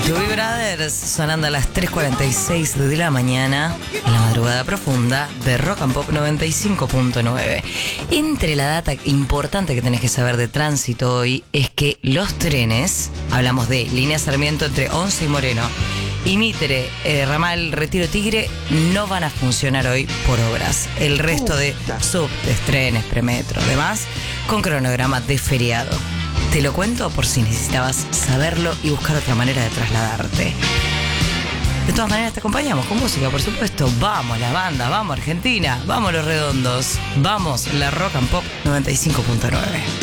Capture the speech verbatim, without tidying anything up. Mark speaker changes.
Speaker 1: Doobie Brothers sonando a las tres cuarenta y seis de la mañana en la madrugada profunda de Rock and Pop noventa y cinco punto nueve. Entre la data importante que tenés que saber de tránsito hoy es que los trenes, hablamos de línea Sarmiento entre Once y Moreno y Mitre, eh, ramal Retiro Tigre, no van a funcionar hoy por obras. El resto de subtes, trenes, premetro, demás, con cronograma de feriado. Te lo cuento por si necesitabas saberlo y buscar otra manera de trasladarte. De todas maneras te acompañamos con música, por supuesto. Vamos la banda, vamos Argentina, vamos los redondos, vamos la Rock and Pop noventa y cinco punto nueve.